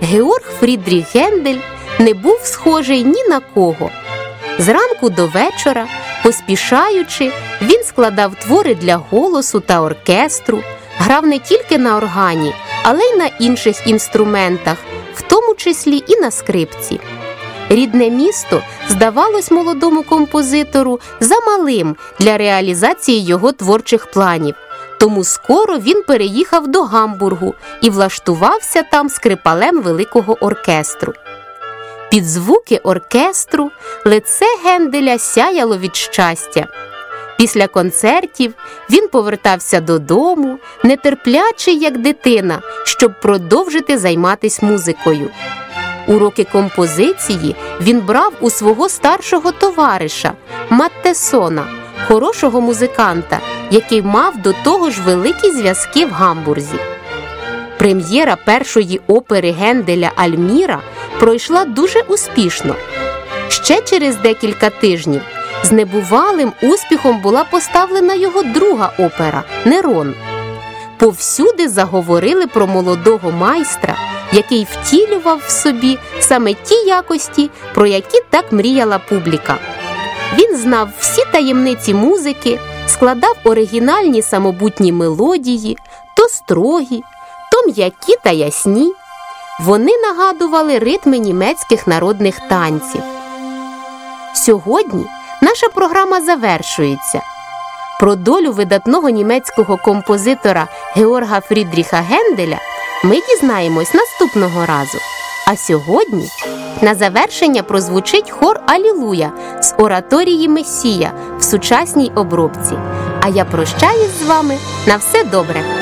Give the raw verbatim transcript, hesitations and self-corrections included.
Георг Фрідріх Гендель не був схожий ні на кого. Зранку до вечора, поспішаючи, він складав твори для голосу та оркестру, грав не тільки на органі, але й на інших інструментах, в тому числі і на скрипці. Рідне місто здавалось молодому композитору замалим для реалізації його творчих планів, тому скоро він переїхав до Гамбургу і влаштувався там скрипалем великого оркестру. Під звуки оркестру лице Генделя сяяло від щастя. Після концертів він повертався додому, нетерплячий, як дитина, щоб продовжити займатися музикою. Уроки композиції він брав у свого старшого товариша Маттесона, хорошого музиканта, який мав до того ж великі зв'язки в Гамбурзі. Прем'єра першої опери Генделя «Альміра» пройшла дуже успішно. Ще через декілька тижнів з небувалим успіхом була поставлена його друга опера «Нерон». Повсюди заговорили про молодого майстра, який втілював в собі саме ті якості, про які так мріяла публіка. Він знав всі таємниці музики, складав оригінальні самобутні мелодії, то строгі, то м'які та ясні. Вони нагадували ритми німецьких народних танців. Сьогодні наша програма завершується. Про долю видатного німецького композитора Георга Фрідріха Генделя ми дізнаємось наступного разу. А сьогодні на завершення прозвучить хор «Алілуя» з ораторії «Месія» в сучасній обробці. А я прощаюсь з вами. На все добре!